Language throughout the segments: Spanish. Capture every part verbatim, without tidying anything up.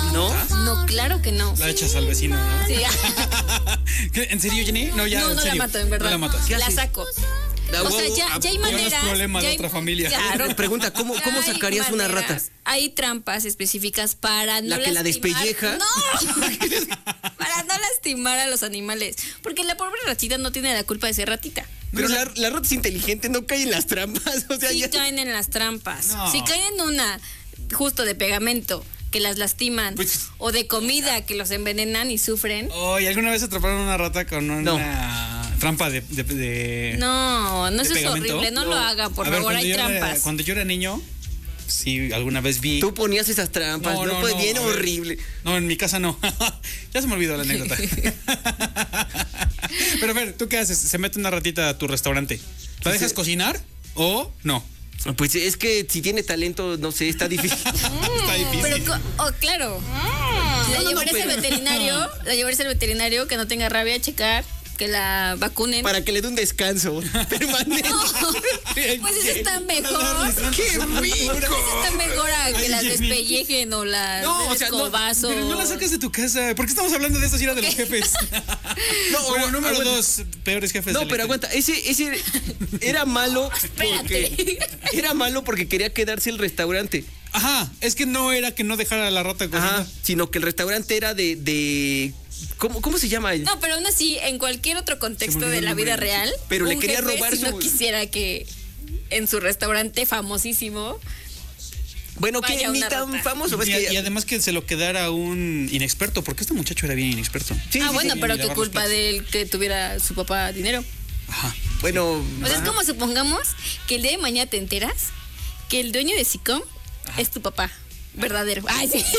¿No? No, claro que no. La echas al vecino, ¿no? Sí. ¿Qué? ¿En serio, Jenny? No, ya, no, en no serio. la mato, en verdad. No la matas. La haces? saco. Da, O sea, wow, ya, ah, ya hay llevas maneras. problemas ya de hay- otra familia. Claro. Pregunta, ¿cómo, cómo Hay sacarías una rata? maneras, Hay trampas específicas para no ¿La que la lastimar- despelleja? No, para no lastimar a los animales. Porque la pobre ratita no tiene la culpa de ser ratita. Pero la, la rata es inteligente, no cae en las trampas. O sea, Sí ya... caen en las trampas. No. Si caen en una justo de pegamento que las lastiman, Pues- o de comida que los envenenan y sufren. Oye, ¿alguna vez atraparon una rata con una No. trampa de, de, de- No, no, de eso es pegamento? horrible. No, lo hagan, por A ver, favor, cuando hay yo era- trampas. cuando yo era niño, sí, alguna vez vi... Tú ponías esas trampas, ¿no? Pues bien a ver. horrible. No, en mi casa no. Ya se me olvidó la anécdota. Pero a ver, ¿tú qué haces? Se mete una ratita a tu restaurante. ¿La Sí, dejas sí. cocinar o no? Pues es que si tiene talento, no sé, está difícil. Está difícil. Pero, co- oh, claro. La No, no, llevaré no, al pero- veterinario, la llevaré al veterinario que no tenga rabia, a checar, que la vacunen. Para que le dé un descanso permanente. Pues eso está mejor. ¡Qué rico! Eso está mejor a que Ay, las Jenny. despellejen o las No, den o sea, no, escobazos. Pero no la sacas de tu casa. ¿Por qué estamos hablando de esto si era de los jefes? No, Bueno, agu- número aguanta. dos, peores jefes. No, de la pero historia. aguanta, ese, ese era malo porque Espérate. era malo porque quería quedarse el restaurante. Ajá, es que no era que no dejara a la rata cocinar. Ajá, sino que el restaurante era de, de ¿cómo, ¿cómo se llama? El- No, pero aún así, en cualquier otro Se contexto me olvidó de el la nombre. vida real, Pero le un quería jefe, robar si su- no quisiera que en su restaurante famosísimo. Bueno, que Vaya ni una tan rata. famoso. ves Y, que- y además que se lo quedara un inexperto, porque este muchacho era bien inexperto. Sí, ah, sí, bueno, sí. pero Y qué lavar los culpa platos. de él que tuviera su papá dinero. Ajá. Bueno, O sea, es como supongamos que el día de mañana te enteras que el dueño de Sicom es tu papá. Verdadero. Ay, sí.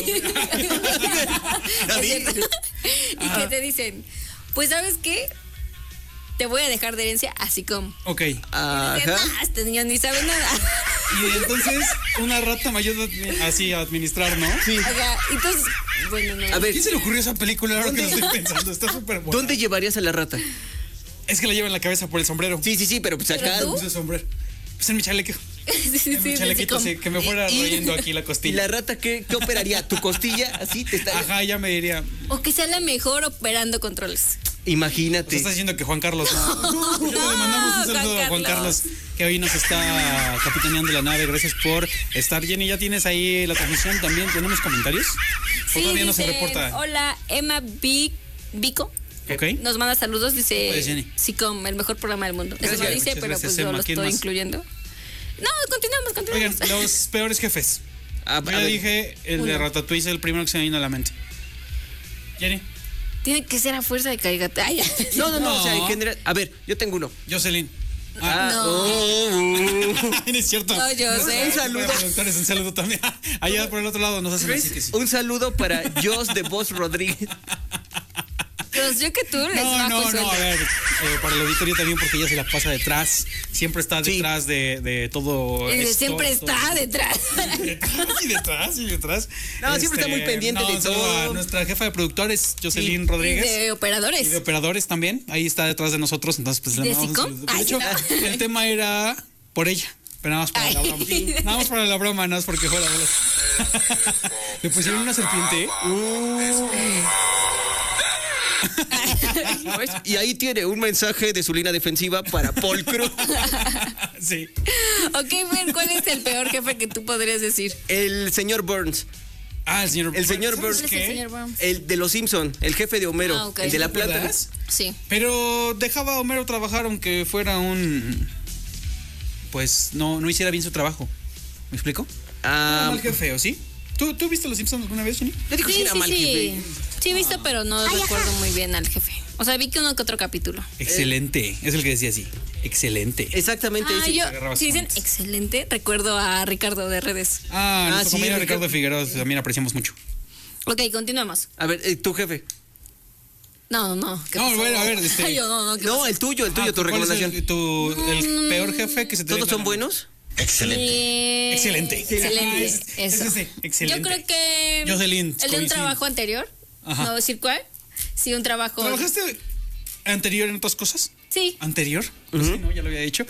Es cierto. Y que te dicen, pues, ¿sabes qué? Te voy a dejar de herencia a Sicom. Ok. Y dices, ajá. "Nah, este niño ni sabe nada". Y entonces una rata me ayuda así a administrar, ¿no? Sí. O sea, entonces, bueno, no. A ver, ¿Quién se le ocurrió esa película ahora que lo estoy pensando? Está súper buena. ¿dónde llevarías a la rata? Es que la lleva en la cabeza por el sombrero. Sí, sí, sí, pero pues ¿Pero acá. tú? Puse el sombrero. Pues en mi chaleco. Sí, sí, En mi sí, chalequito, de sí, Sicom. que me fuera Y- royendo aquí la ¿Y costilla. la rata qué, qué operaría? ¿Tu costilla? Así te está. Ajá, ya me diría. O que sea la mejor operando controles. Imagínate. Pues estás diciendo que Juan Carlos. No, pues ya le mandamos un Juan saludo a Juan Carlos. Carlos, que hoy nos está capitaneando la nave. Gracias por estar, Jenny. ¿Ya tienes ahí la transmisión también? ¿Tenemos comentarios? ¿O Sí, todavía no se dicen, reporta? Hola, Emma Vic- Vico. Ok. Nos manda saludos, dice Pues, Jenny. Sicom, el mejor programa del mundo. Eso Gracias, lo dice, muchas pero gracias, pues yo Emma. lo ¿Quién estoy más? incluyendo. No, continuamos, Oigan, continuamos. los peores jefes. A- Yo a ya ver. dije, el de Uno. Ratatouille es el primero que se me vino a la mente. Jenny, Tiene que ser a fuerza de caigate. Ay, ya. No, no, no, o sea, en No. general. A ver, yo tengo uno. Jocelyn. Ah, No. oh, oh. No es cierto. No, yo sé. Un saludo. Productores, un saludo también. Allá por el otro lado nos hacen así que sí. Un saludo para Jos de Voz Rodríguez. Pues yo que tú les No, bajo no, no, sueldo. a ver, eh, para el auditorio también porque ella se la pasa detrás, siempre está Sí. detrás de, de todo Y esto, siempre todo- está detrás. Detrás y detrás y detrás. No, siempre está muy pendiente no, de un saludo todo. a nuestra jefa de productores, Jocelyn Y Rodríguez. de Y operadores. de operadores también, ahí está detrás de nosotros, entonces pues le ¿De mandamos un Sicom? saludo. De Ay, hecho, sí. el tema era por ella, pero nada más para la Ay. broma. Nada más para la broma, nada más porque fuera bolas. Le pusieron una serpiente. ¿No ves? Y ahí tiene un mensaje de su línea defensiva para Paul Cruz. Sí. Ok, Fer, ¿cuál es el peor jefe que tú podrías decir? El señor Burns, Ah, el señor El señor ¿sabes Burns. ¿Cuál es qué? el señor Burns? el de los Simpson, el jefe de Homero, Ah, ok. el de la planta. ¿Recuerdas? Sí. Pero dejaba a Homero trabajar aunque fuera un... Pues no, no hiciera bien su trabajo. ¿Me explico? Ah, Mal jefe, ¿o sí? ¿Tú, ¿Tú viste Los Simpsons alguna vez, Jenny? le dijo que Sí, era sí, mal sí. jefe. Sí, he visto, pero no recuerdo muy bien al jefe. O sea, vi que uno que otro capítulo. Excelente. Es el que decía así. Excelente. Exactamente. Ah, ese. yo, agarrabas si dicen points. excelente, recuerdo a Ricardo de redes. Ah, Ah, nuestro sí, compañero Ricardo. Ricardo Figueroa también apreciamos mucho. Ok, continuamos. A ver, eh, tu jefe. No, no, no. ¿qué No, pasó? bueno, a ver, este- Ay, yo no, no. ¿qué No, pasó? el tuyo, el tuyo, Ah, tu ¿cuál es recomendación. El, tu, el peor jefe que se te ¿Todos venga a son la buenos? Eh, Excelente. Excelente. Ah, es- es Eso. ese, excelente. Yo creo que. Jocelyn, El de un coincido. trabajo anterior. Ajá. No voy a decir cuál. Sí, un trabajo. ¿Trabajaste anterior en otras cosas? Sí. ¿Anterior? Pues sí, no, ya lo había dicho.